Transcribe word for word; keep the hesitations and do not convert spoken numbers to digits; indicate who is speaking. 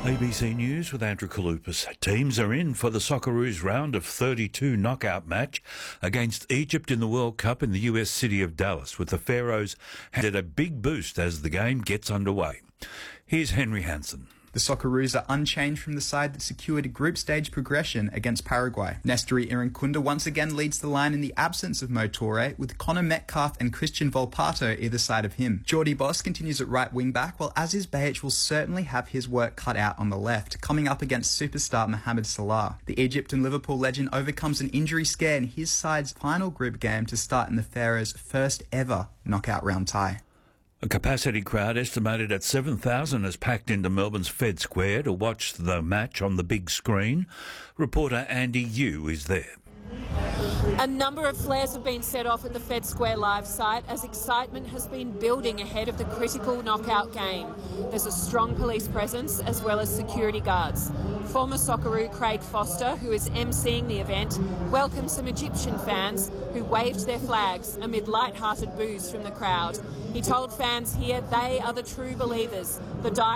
Speaker 1: A B C News with Andrew Kalupas. Teams are in for the Socceroos round of thirty-two knockout match against Egypt in the World Cup in the U S city of Dallas, with the Pharaohs handed a big boost as the game gets underway. Here's Henry Hansen.
Speaker 2: The Socceroos are unchanged from the side that secured a group stage progression against Paraguay. Nestori Irankunda once again leads the line in the absence of Mo Toure, with Connor Metcalfe and Christian Volpato either side of him. Jordy Boss continues at right wing back, while Aziz Behich will certainly have his work cut out on the left, coming up against superstar Mohamed Salah. The Egypt and Liverpool legend overcomes an injury scare in his side's final group game to start in the Pharaohs' first ever knockout round tie.
Speaker 1: A capacity crowd estimated at seven thousand is packed into Melbourne's Fed Square to watch the match on the big screen. Reporter Andy Yu is there.
Speaker 3: A number of flares have been set off at the Fed Square live site as excitement has been building ahead of the critical knockout game. There's a strong police presence as well as security guards. Former Socceroo Craig Foster, who is emceeing the event, welcomed some Egyptian fans who waved their flags amid light-hearted boos from the crowd. He told fans here they are the true believers. The